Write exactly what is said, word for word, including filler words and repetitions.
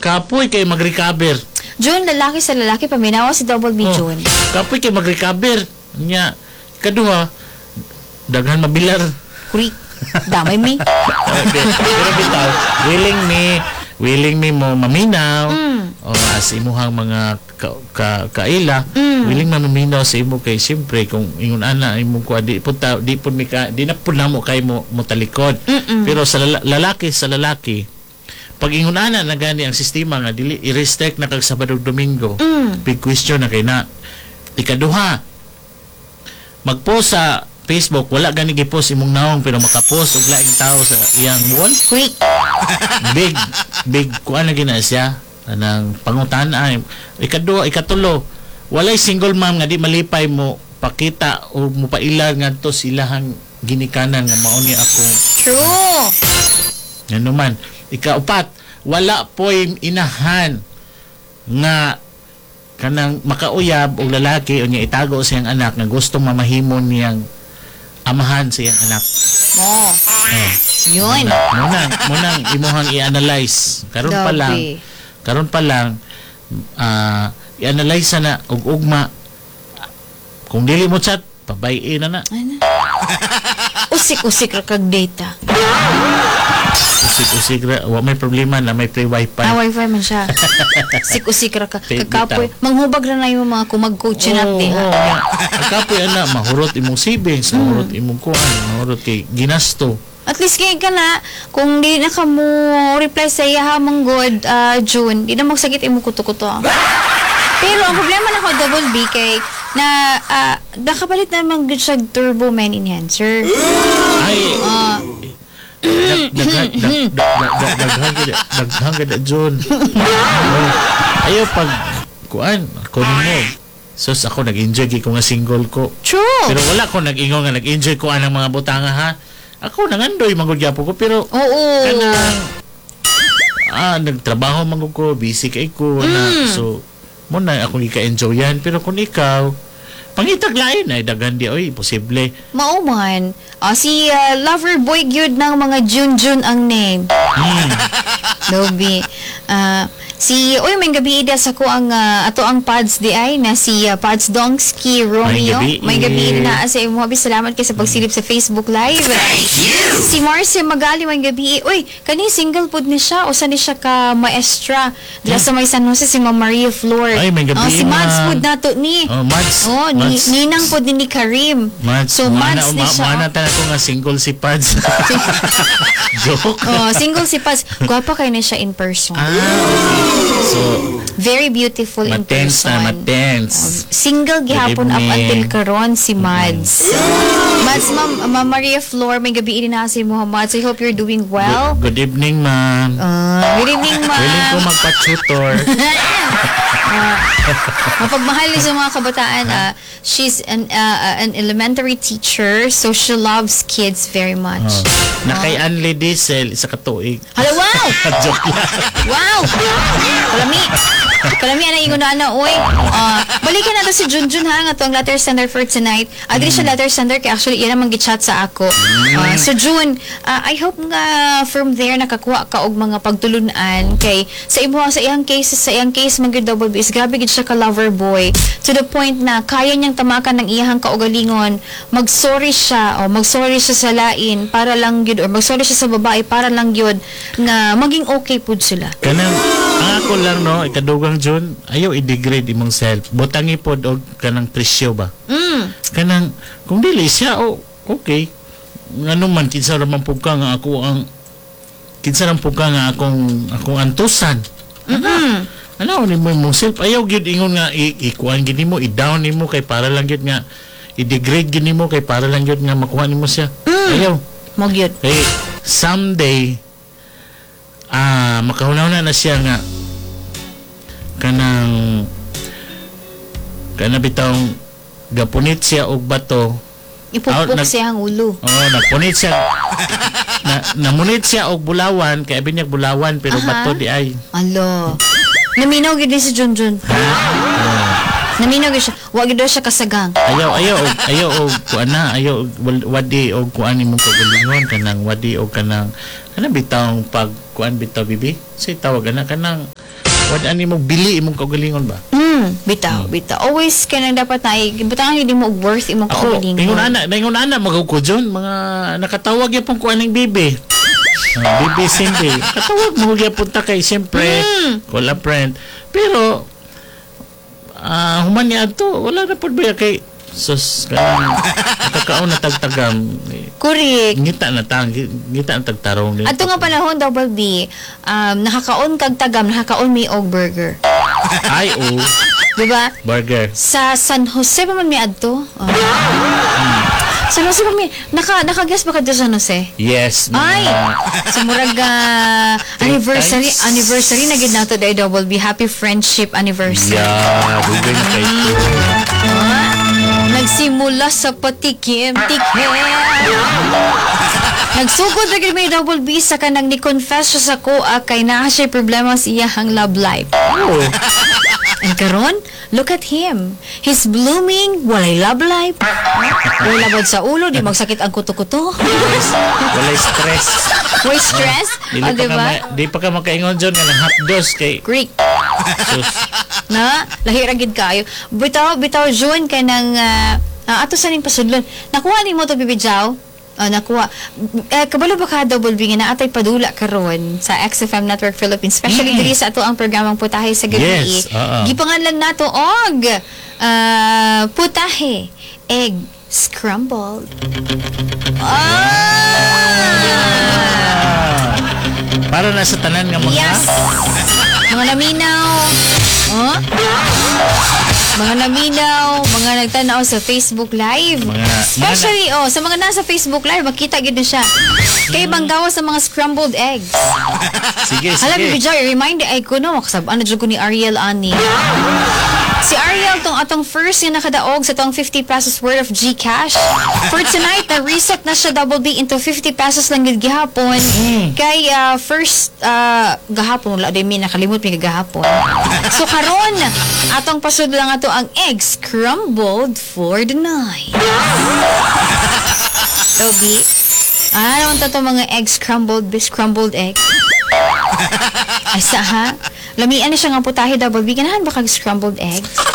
Kapoy kay mag-recover. June, lalaki sa lalaki, paminawa si Double B, Oh, June. kapoy kay mag-recover. Nya, kaduha, daghan mabilar. Kuri, damay mi. Pero bitaw, willing me, willing me mo maminaw. Mm. O as imuhang mga ka, ka, kaila, Mm. willing man maminaw sa imo kay siyempre kung ingon ana imo ko di punta di pud mi ka di na pud namo kay mo mo talikod. Mm-mm. Pero sa lala- lalaki sa lalaki, pag ingon ana na gani ang sistema nga dili i-restrict na kag Sabado ug Domingo. Mm. Big question na kay na. Ikaduha, magpost sa Facebook, wala gani gipost imong naong pero makapost og laing tao sa iyang wall. Kuri. Big big kuan na gina siya anang pangutana. Ikaduha, ikatulo, walay single mom nga di malipay mo pakita o mo pailan ngadto silahang ginikanan nga mao ni akong True. ano man. Ikaupat, wala po'y inahan nga kanang makauyab og lalaki o niya itago sa iyang anak nga gustong mamahimon niyang amahan sa iyang anak. Oh. Oh. Yun. Munang, munang imuhang i-analyze. Karon pa lang, Grabe. karon pa lang, ah, i-analyze na og ugma. Kung dili mo chat, pabayin na na. Ano? Usik-usik ra kag data. Usik-usik ra, wa may problema na may free wifi. Ah, wifi man siya. Usik-usik ra ka. Bitaw. Kakapoy. Manghubag ra na yung mga kumag-coach na Oo, natin. oo, nga. Ang kapoy ana, mahurot imong savings, mahurot imong kuan, mahurot kay ginasto. At least kay ka na, kung di na ka mo reply sa iya hamang good, uh, June, di na magsagit imo kuto-kuto. Pero ang problema na ko Double B kay na uh, nakapalit naman good siya turbo man enhancer. Ay, Ah, dag- daghan dag- dag- dag- dag- daghan gid- daghan gid John. Oh, ayaw pag kuan, ako mo. Sus ako nag-enjoy gid ko nga single ko. true. Pero wala ko nag-ingon nga nag-enjoy ko anang mga butanga ha. Ako nangandoy mangod gyapon ko pero Oo. kanang ah nagtrabaho mangod ko, busy kay ko na Mm. so mo na ako ika-enjoy yan pero kung ikaw pangitag lain ay daghan di oy posible. Mauman. Ah, si uh, lover boy gyud ng mga June June ang name. Hmm. Lobi. Ah, si oy may gabi ida sa ko ang ah, ato ang pads di ay na si uh, Pads Dongski Romeo. May gabi. May gabi na sa imo. Habi salamat kay sa pagsilip sa Facebook Live. Si Marcia Magali may gabi. Oy, kani single pud ni siya o sa ni siya ka maestra. Dila sa may San Jose si Ma'am Maria Flor. Ay, may gabi, Oh, si Mads ma'am. pud nato ni. Oh, Mads. Oh, ni, Mads. ninang pud ni Karim. Mads. So, Mads ni siya. Mana tan ako nga single si Pads. Joke. Oh, single si Paz. Gwapa kayo na siya in person. Ah, okay. So, Very beautiful in matense person. na matense. Single gihapon up evening. until karon si Mads. Mads, Ma'am Ma Maria Flor, may gabi din na si Muhammad. So I hope you're doing well. Good, good evening, ma'am. Uh, good evening, Willing ko ma'am. magpa-tutor. Mapagmahal niya sa mga kabataan. Uh, she's an uh, an elementary teacher, so she loves kids very much. Oh. Na kay Anli Diesel, isa ka tuig. Hala, wow! Joke lang. Wow! Kalami. Kalami ana ingon na ana oy. Ah, balikan nato si Junjun ha nga to ang letter sender for tonight. Adri siya letter sender kay actually iya namang gi-chat sa ako. Ah, so June, ah, I hope nga from there nakakuha ka og mga pagtulunan kay sa imo sa iyang case sa iyang case man gyud double B is grabe gid siya ka lover boy to the point na kaya niyang tamakan ng iyang kaugalingon. Mag-sorry siya o mag-sorry siya sa lain para lang gyud or mag-sorry siya sa babae para lang gyud nga maging okay pud sila. Kanang, ang ako lang no, ikadugang June, ayaw i-degrade imong self. Butangi pod og kanang presyo ba? Mm. Kanang, kung dili siya, oh, okay. Ano man, kinsa raman po ka nga ako ang, kinsa raman po ka nga akong, akong antusan. Mm-mm. Ano, ni mo imong self, ayaw gyud ingon nga, i- ikuan gid nimo, i-down nimo kay para lang gyud nga, i-degrade gid nimo kay para lang gyud nga makuha nimo siya. Mm. Ayaw. Mo gyud. Kay someday ah makahunaw na siya nga kanang kana bitawng gapunit siya og bato. Ipupok Ah, nag- siya ang ulo. Oh, nagpunit siya. na, namunit siya og bulawan kay abi niya bulawan pero Aha. bato di ay. Alo. Naminaw gid ni si Junjun. Naminaw gid siya. Wa gid daw siya kasagang. Ayaw ayaw og ayaw og kuan na ayaw og wal- wadi og kuan imong kagalingon kanang wadi og kanang kanang bitawng pag kuan bitaw bibi. Say tawag ana kanang Wala ani mo bili imong kaugalingon ba? Hmm, bitaw, bitaw. Always ka nang dapat na, butangan hindi mo worth imong Ako, kaugalingon. ingon ana, ingon ana magugko dyon, mga nakatawag yapon ko aning bibi. Uh, bibi Cindy. Katawag mo gyapon ta kay siyempre, Mm. wala friend. Pero ah human niya to, wala na pud ba kay sus kanang nakakaon na tagtagam. Correct. Ngita na tang, ngita na tagtarong din. Ato nga panahon, Double B, um, nakakaon kag tagam, nakakaon mi og burger. Ay oh, Diba? burger. Sa San Jose pa man mi adto. Oh. San Jose pa mi. Naka, naka-guess ba ka doon sa San Jose? Yes. Ay! mga- Sa murag ah, anniversary, times. anniversary na gid nato day Double B. Happy friendship anniversary. Yeah, bugay na kay to. Ah, nagsimula sa patikim-tikim. Nagsugod na gid may Double B sa kanang ni-confess siya sa kuha kay naa siya problema sa iyang love life. Oh. And karon, look at him. He's blooming, walay love life. Wala labad sa ulo, di magsakit ang kuto-kuto. Walay stress. Way stress. Dili O, pa ka diba? ma- di pa ka makaingon dyan nga ng hot dose kay Greek. sus. Na, lahi ra gid kayo. Bitaw, bitaw, June, ka ng, uh, ato sa ning pasudlon. Nakuha ni mo to, Bibi Jow? Oh, nakuha. Eh, kabalo ba ka Double B nga na atay padula karon sa X F M Network Philippines, especially diri sa ato ang programang Putahe sa Gabi. Yes, oo. Gipangalan nato og ah, Putahe Egg Scrambled. Ah! Para na sa tanan nga mga Yes! Mga naminaw. Oh? Mga naminaw, mga nagtanaw sa Facebook Live. Mga- Especially, oh, sa mga nasa Facebook Live, makita gid na siya. Kay banggawa sa mga scrambled eggs. sige Alam mo, sige. Bijoy, remind ay ko no, makasab, ano dyan ko ni Ariel Ani. Si Ariel, tong atong first yung nakadaog sa tong fifty pesos worth of Gcash. For tonight, na-reset na siya Double B into fifty pesos lang yun gihapon. Kay ah, first ah, gahapon, wala din mi, nakalimot mi gahapon. So karon, atong pasud lang ato ang eggs crumbled for the night. Dobby, ah, naman to mga eggs crumbled, bis crumbled egg. Asa ha? Lamian ni siya nga putahe Double B. Ganahan ba kag scrambled eggs?